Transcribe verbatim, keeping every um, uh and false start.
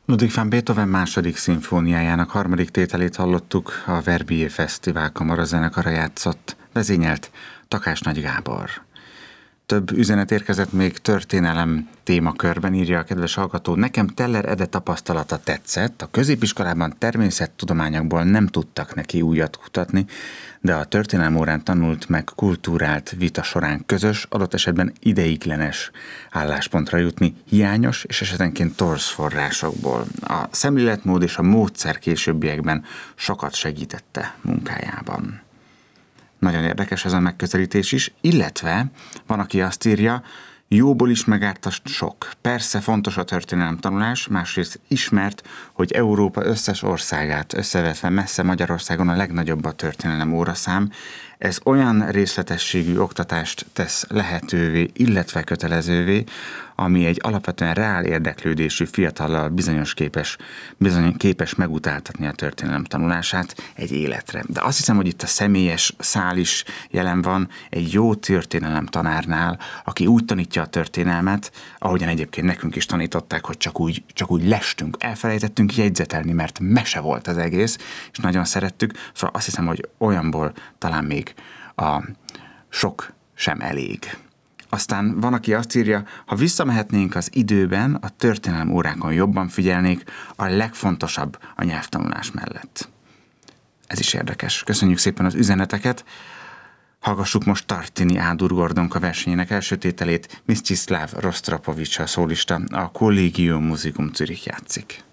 Ludwig van Beethoven második szimfóniájának harmadik tételét hallottuk, a Verbier Fesztivál kamarazenekara játszott, vezényelt Takás Nagy Gábor. Több üzenet érkezett még történelem témakörben, írja a kedves hallgató. Nekem Teller Ede tapasztalata tetszett, a középiskolában természettudományokból nem tudtak neki újat kutatni, de a történelem órán tanult meg kultúrált vita során közös, adott esetben ideiglenes álláspontra jutni, hiányos és esetenként torz forrásokból. A szemléletmód és a módszer későbbiekben sokat segítette munkájában. Nagyon érdekes ez a megközelítés is, illetve van, aki azt írja, jóból is megárt a sok. Persze fontos a történelem tanulás, másrészt ismert, hogy Európa összes országát összevetve messze Magyarországon a legnagyobb a történelem óraszám. Ez olyan részletességű oktatást tesz lehetővé, illetve kötelezővé, ami egy alapvetően reál érdeklődésű fiatallal bizonyos képes, bizony képes megutáltatni a történelem tanulását egy életre. De azt hiszem, hogy itt a személyes szál is jelen van egy jó történelem tanárnál, aki úgy tanítja a történelmet, ahogyan egyébként nekünk is tanították, hogy csak úgy, csak úgy lestünk, elfelejtettünk jegyzetelni, mert mese volt az egész, és nagyon szerettük, szóval azt hiszem, hogy olyanból talán még a sok sem elég. Aztán van, aki azt írja, ha visszamehetnénk az időben, a történelem órákon jobban figyelnék, a legfontosabb a nyelvtanulás mellett. Ez is érdekes. Köszönjük szépen az üzeneteket. Hallgassuk most Tartini Ádur Gordonka versenyének első tételét, Msztyiszláv Rostropovics a szólista, a Collegium Musicum Zürich játszik.